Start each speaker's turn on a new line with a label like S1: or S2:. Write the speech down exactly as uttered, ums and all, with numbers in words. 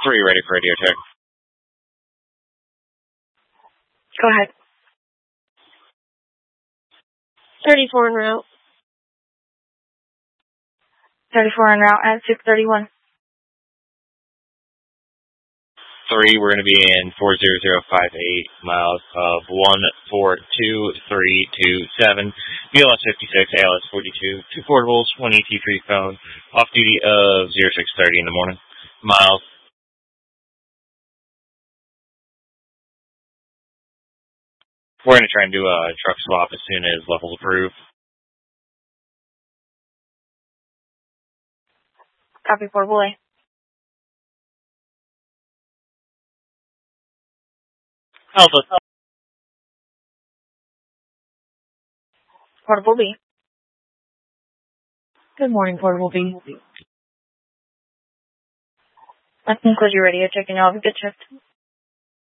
S1: Three, ready for radio check.
S2: Go ahead. thirty-four en route. thirty-four en route at six thirty-one.
S1: Three, we're going to be in four zero zero five eight miles of one four two three two seven. B L S fifty-six, A L S forty-two. Two portables, one E T three phone. Off duty of zero six thirty in the morning. Miles. We're going to try and do a truck swap as soon as levels approve.
S2: Copy, portable A.
S1: Alpha.
S2: Portable B.
S3: Good morning, Portable B.
S2: That concludes your radio check, and y'all have a good shift.